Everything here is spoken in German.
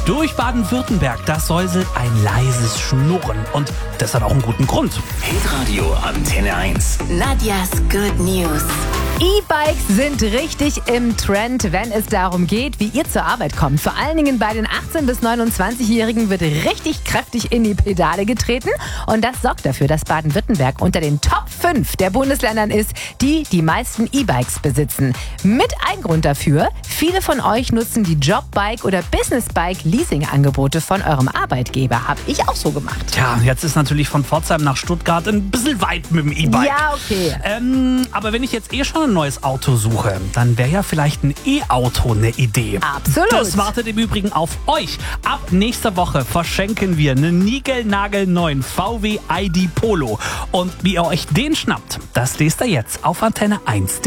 Durch Baden-Württemberg, das säuselt ein leises Schnurren. Und das hat auch einen guten Grund. Hitradio Antenne 1. Nadjas Good News. E-Bikes sind richtig im Trend, wenn es darum geht, wie ihr zur Arbeit kommt. Vor allen Dingen bei den 18- bis 29-Jährigen wird richtig kräftig in die Pedale getreten. Und das sorgt dafür, dass Baden-Württemberg unter den Top 5 der Bundesländern ist, die die meisten E-Bikes besitzen. Mit ein Grund dafür, viele von euch nutzen die Jobbike- oder Businessbike-Leasing-Angebote von eurem Arbeitgeber. Habe ich auch so gemacht. Tja, jetzt ist natürlich von Pforzheim nach Stuttgart ein bisschen weit mit dem E-Bike. Ja, okay. Aber wenn ich jetzt schon ein neues Auto suche, dann wäre ja vielleicht ein E-Auto eine Idee. Absolut. Das wartet im Übrigen auf euch. Ab nächster Woche verschenken wir einen niegelnagelneuen VW ID Polo. Und wie ihr euch den schnappt, das lest ihr jetzt auf antenne1.de.